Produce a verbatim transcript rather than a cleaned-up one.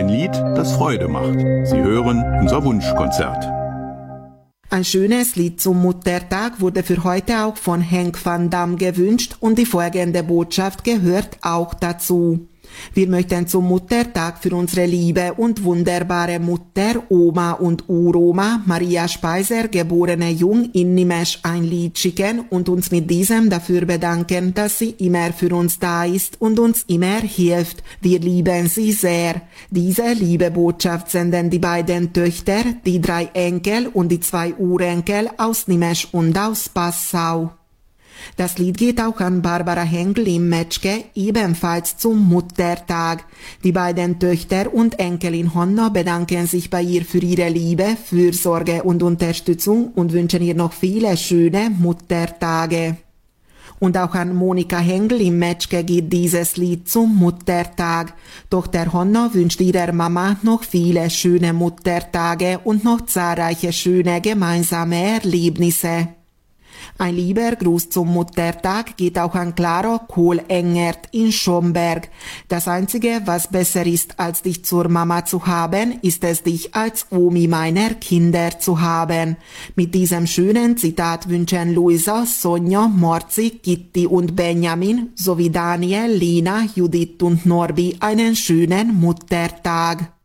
Ein Lied, das Freude macht. Sie hören unser Wunschkonzert. Ein schönes Lied zum Muttertag wurde für heute auch von Henk van Dam gewünscht und die folgende Botschaft gehört auch dazu. Wir möchten zum Muttertag für unsere liebe und wunderbare Mutter, Oma und Uroma Maria Speiser, geborene Jung in Nimesch, ein Lied schicken und uns mit diesem dafür bedanken, dass sie immer für uns da ist und uns immer hilft. Wir lieben sie sehr. Diese liebe Botschaft senden die beiden Töchter, die drei Enkel und die zwei Urenkel aus Nimesch und aus Passau. Das Lied geht auch an Barbara Hengl im Metzger, ebenfalls zum Muttertag. Die beiden Töchter und Enkelin Hanna bedanken sich bei ihr für ihre Liebe, Fürsorge und Unterstützung und wünschen ihr noch viele schöne Muttertage. Und auch an Monika Hengl im Metzger geht dieses Lied zum Muttertag. Tochter Hanna wünscht ihrer Mama noch viele schöne Muttertage und noch zahlreiche schöne gemeinsame Erlebnisse. Ein lieber Gruß zum Muttertag geht auch an Clara Kohl-Engert in Schomberg. Das Einzige, was besser ist, als dich zur Mama zu haben, ist es, dich als Omi meiner Kinder zu haben. Mit diesem schönen Zitat wünschen Luisa, Sonja, Morzi, Kitty und Benjamin sowie Daniel, Lina, Judith und Norbi einen schönen Muttertag.